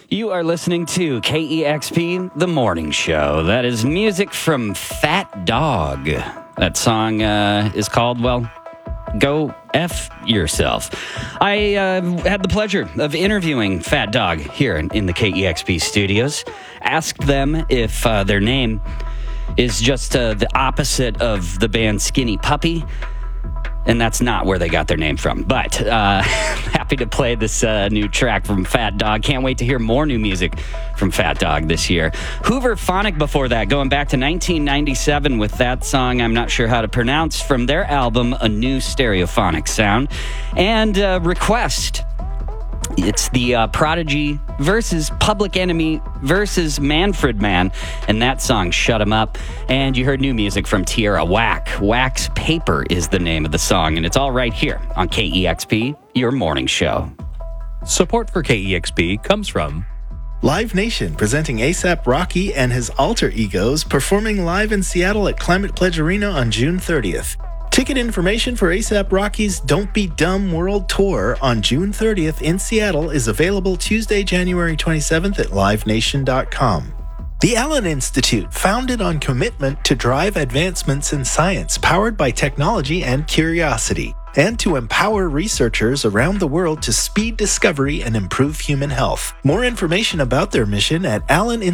You are listening to KEXP, The Morning Show. That is music from Fat Dog. That song is called, well, Go F Yourself. I had the pleasure of interviewing Fat Dog here in the KEXP studios. Asked them if their name is just the opposite of the band Skinny Puppy. And that's not where they got their name from. But happy to play this new track from Fat Dog. Can't wait to hear more new music from Fat Dog this year. Hooverphonic before that, going back to 1997 with that song I'm not sure how to pronounce, from their album A New Stereophonic Sound. And Request. It's the Prodigy versus Public Enemy versus Manfred Mann, and that song, Shut 'Em Up. And you heard new music from Tierra Whack. Wax Paper is the name of the song, and it's all right here on KEXP, your morning show. Support for KEXP comes from Live Nation, presenting A$AP Rocky and his alter egos, performing live in Seattle at Climate Pledge Arena on June 30th. Ticket information for A$AP Rocky's Don't Be Dumb World Tour on June 30th in Seattle is available Tuesday, January 27th at livenation.com. The Allen Institute, founded on commitment to drive advancements in science powered by technology and curiosity, and to empower researchers around the world to speed discovery and improve human health. More information about their mission at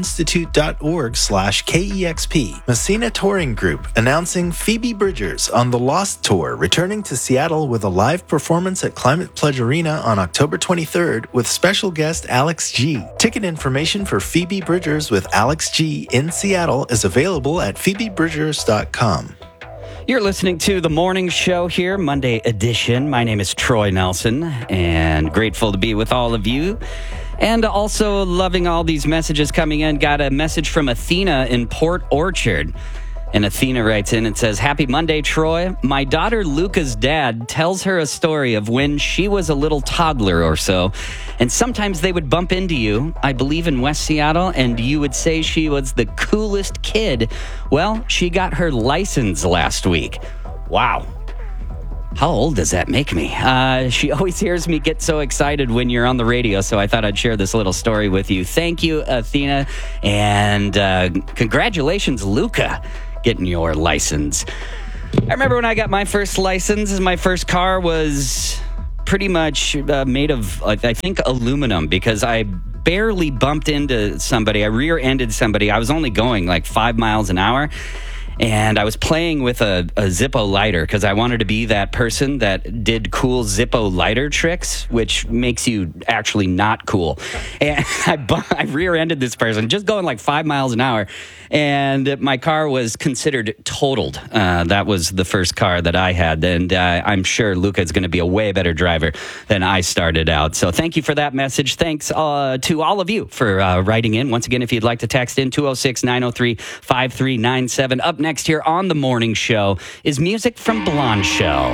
alleninstitute.org/KEXP. Messina Touring Group announcing Phoebe Bridgers on the Lost Tour, returning to Seattle with a live performance at Climate Pledge Arena on October 23rd with special guest Alex G. Ticket information for Phoebe Bridgers with Alex G in Seattle is available at phoebebridgers.com. You're listening to The Morning Show here, Monday edition. My name is Troy Nelson, and grateful to be with all of you. And also loving all these messages coming in. Got a message from Athena in Port Orchard. And Athena writes in and says, Happy Monday, Troy. My daughter Luca's dad tells her a story of when she was a little toddler or so. And sometimes they would bump into you, I believe in West Seattle, and you would say she was the coolest kid. Well, she got her license last week. Wow. How old does that make me? She always hears me get so excited when you're on the radio, so I thought I'd share this little story with you. Thank you, Athena, and congratulations, Luca, getting your license. I remember when I got my first license, my first car was pretty much made of, I think, aluminum, because I barely bumped into somebody. I rear-ended somebody. I was only going like 5 miles an hour. And I was playing with a Zippo lighter because I wanted to be that person that did cool Zippo lighter tricks, which makes you actually not cool. And I rear-ended this person just going like 5 miles an hour. And my car was considered totaled. That was the first car that I had. And I'm sure Luca is going to be a way better driver than I started out. So thank you for that message. Thanks to all of you for writing in. Once again, if you'd like to text in, 206-903-5397. Up next here on The Morning Show is music from Blonde Shell.